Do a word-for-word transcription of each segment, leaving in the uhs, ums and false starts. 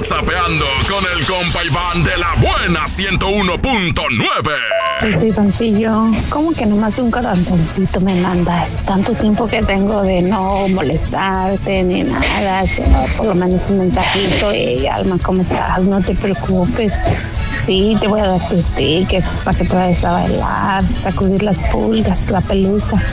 WhatsAppeando con el compa Iván de la buena ciento uno punto nueve. Pues Ivancillo, ¿cómo que nomás un corazoncito me mandas? Tanto tiempo que tengo de no molestarte ni nada, sino por lo menos un mensajito. Hey, Alma, ¿cómo estás? No te preocupes. Sí, te voy a dar tus tickets para que te vayas a bailar, sacudir las pulgas, la pelusa.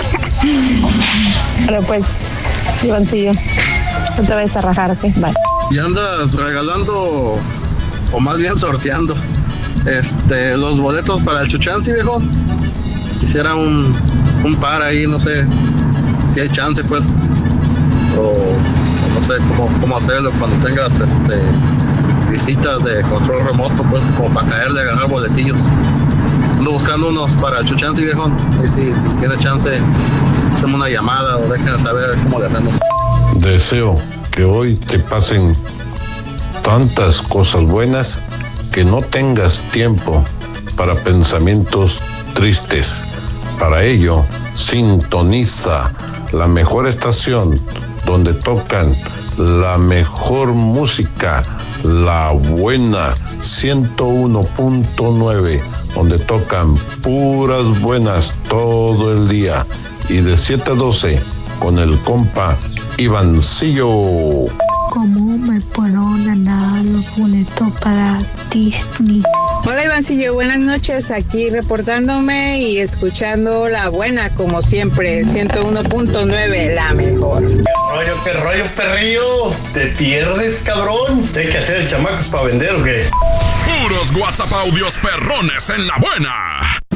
Pero pues, Ivancillo, no te vayas a rajar, ¿ok? Bye. Y andas regalando, o más bien sorteando, este, los boletos para el Chuchance, viejo. Quisiera un, un par ahí, no sé si hay chance, pues, o, o no sé cómo, cómo hacerlo cuando tengas este, visitas de control remoto, pues, como para caerle a ganar boletillos. Ando buscando unos para el Chuchance, viejo. Y si, si tiene chance, hacemos una llamada o déjenme saber cómo le hacemos. Deseo que hoy te pasen tantas cosas buenas que no tengas tiempo para pensamientos tristes. Para ello, sintoniza la mejor estación donde tocan la mejor música, la buena ciento uno punto nueve, donde tocan puras buenas todo el día, y de siete a doce con el compa Ivancillo. ¿Cómo me puedo ganar los boletos para Disney? Hola Ivancillo, buenas noches, aquí reportándome y escuchando la buena como siempre, ciento uno punto nueve, la mejor. ¿Qué rollo, qué rollo, perrillo? ¿Te pierdes, cabrón? ¿Qué hay que hacer, chamacos, para vender o qué? Puros WhatsApp audios perrones en la buena.